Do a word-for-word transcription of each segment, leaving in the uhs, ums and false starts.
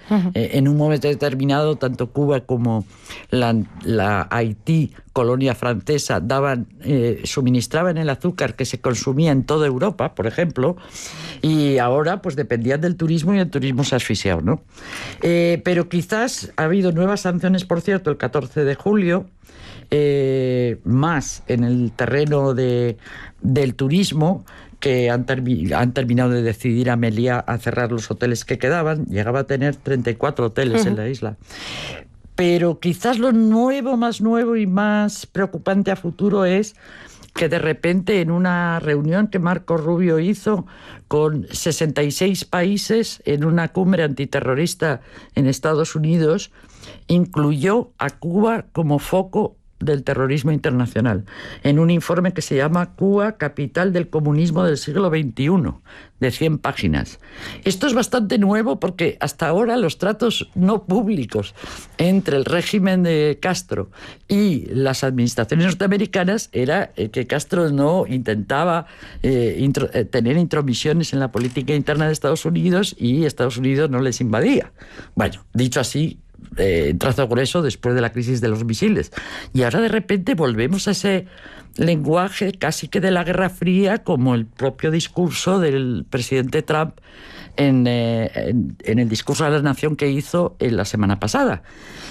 Uh-huh. Eh, en un momento determinado, tanto Cuba como la, la Haití, colonia francesa, daban, eh, suministraban el azúcar que se consumía en toda Europa, por ejemplo, y ahora pues dependían del turismo y el turismo se ha asfixiado, ¿no? Eh, pero quizás ha habido nuevas sanciones, por cierto, el catorce de julio, eh, más en el terreno de, del turismo, que han, termi- han terminado de decidir a Meliá a cerrar los hoteles que quedaban. Llegaba a tener treinta y cuatro hoteles uh-huh. en la isla. Pero quizás lo nuevo, más nuevo y más preocupante a futuro es que de repente en una reunión que Marco Rubio hizo con sesenta y seis países en una cumbre antiterrorista en Estados Unidos, incluyó a Cuba como foco del terrorismo internacional, en un informe que se llama Cuba, capital del comunismo del siglo veintiuno, de cien páginas. Esto es bastante nuevo porque hasta ahora los tratos no públicos entre el régimen de Castro y las administraciones norteamericanas era que Castro no intentaba eh, intro, eh, tener intromisiones en la política interna de Estados Unidos y Estados Unidos no les invadía. Bueno, dicho así, Eh, trazo grueso después de la crisis de los misiles. Y ahora de repente volvemos a ese lenguaje casi que de la Guerra Fría, como el propio discurso del presidente Trump en, eh, en, en el discurso a la nación que hizo en la semana pasada.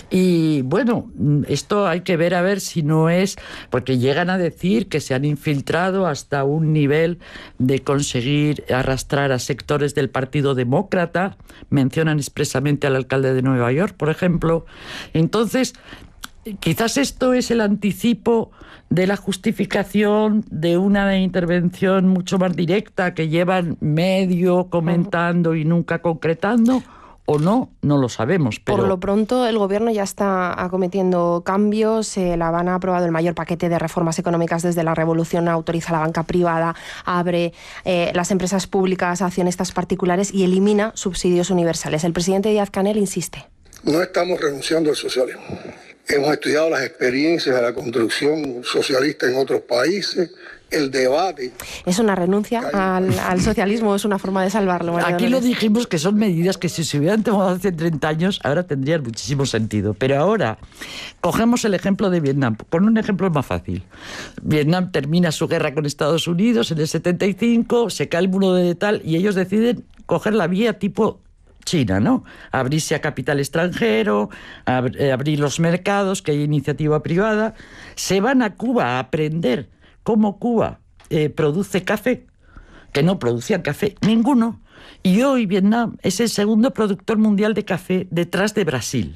Y bueno, esto hay que ver a ver si no es, porque llegan a decir que se han infiltrado hasta un nivel de conseguir arrastrar a sectores del Partido Demócrata, mencionan expresamente al alcalde de Nueva York, por ejemplo. Entonces, quizás esto es el anticipo de la justificación de una intervención mucho más directa que llevan medio comentando y nunca concretando, o no, no lo sabemos. Pero... Por lo pronto, el Gobierno ya está acometiendo cambios. Eh, La Habana ha aprobado el mayor paquete de reformas económicas desde la revolución, autoriza a la banca privada, abre eh, las empresas públicas a accionistas particulares y elimina subsidios universales. El presidente Díaz-Canel insiste. No estamos renunciando al socialismo. Hemos estudiado las experiencias de la construcción socialista en otros países, el debate. ¿Es una renuncia al, al socialismo o es una forma de salvarlo? María Aquí Dolores? lo dijimos que son medidas que si se hubieran tomado hace treinta años, ahora tendrían muchísimo sentido. Pero ahora, cogemos el ejemplo de Vietnam, con un ejemplo más fácil. Vietnam termina su guerra con Estados Unidos en el setenta y cinco, se cae el muro de tal y ellos deciden coger la vía tipo China, ¿no? Abrirse a capital extranjero, ab- eh, abrir los mercados, que hay iniciativa privada. Se van a Cuba a aprender cómo Cuba eh, produce café, que no producían café ninguno. Y hoy Vietnam es el segundo productor mundial de café detrás de Brasil,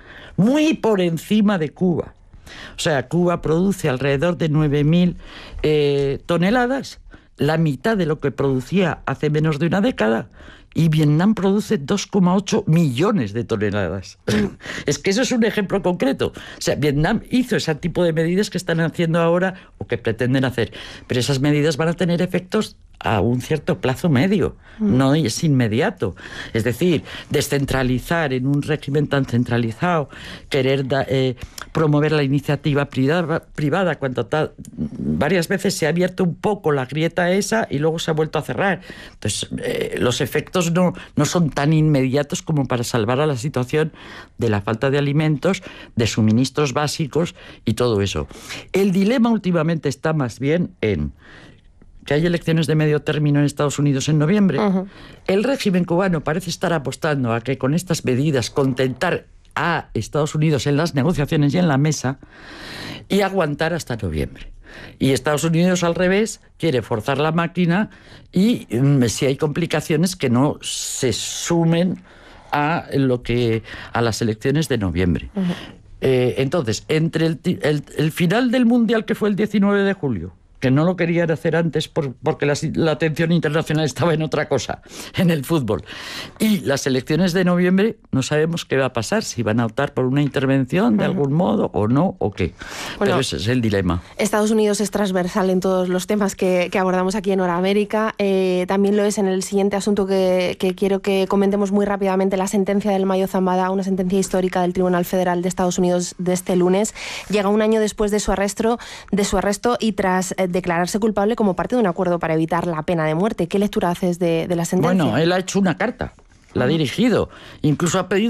muy por encima de Cuba. O sea, Cuba produce alrededor de nueve mil eh, toneladas, la mitad de lo que producía hace menos de una década, y Vietnam produce dos coma ocho millones de toneladas. Es que eso es un ejemplo concreto. O sea, Vietnam hizo ese tipo de medidas que están haciendo ahora o que pretenden hacer, pero esas medidas van a tener efectos a un cierto plazo medio, mm. no es inmediato. Es decir, descentralizar en un régimen tan centralizado, querer da, eh, promover la iniciativa privada, privada cuando tal, varias veces se ha abierto un poco la grieta esa y luego se ha vuelto a cerrar. Entonces, eh, los efectos no, no son tan inmediatos como para salvar a la situación de la falta de alimentos, de suministros básicos y todo eso. El dilema últimamente está más bien en que hay elecciones de medio término en Estados Unidos en noviembre. Uh-huh. El régimen cubano parece estar apostando a que con estas medidas contentar a Estados Unidos en las negociaciones y en la mesa y aguantar hasta noviembre. Y Estados Unidos, al revés, quiere forzar la máquina y um, si hay complicaciones que no se sumen a lo que a las elecciones de noviembre. Uh-huh. Eh, entonces, entre el, el, el final del Mundial, que fue el diecinueve de julio, que no lo querían hacer antes por, porque la, la atención internacional estaba en otra cosa, en el fútbol. Y las elecciones de noviembre, no sabemos qué va a pasar, si van a optar por una intervención de uh-huh. algún modo o no, o qué. Bueno, pero ese es el dilema. Estados Unidos es transversal en todos los temas que, que abordamos aquí en Hora América. Eh, también lo es en el siguiente asunto que, que quiero que comentemos muy rápidamente, la sentencia del Mayo Zambada, una sentencia histórica del Tribunal Federal de Estados Unidos de este lunes. Llega un año después de su arresto, de su arresto y tras eh, declararse culpable como parte de un acuerdo para evitar la pena de muerte. ¿Qué lectura haces de, de la sentencia? Bueno, él ha hecho una carta, la ha dirigido, incluso ha pedido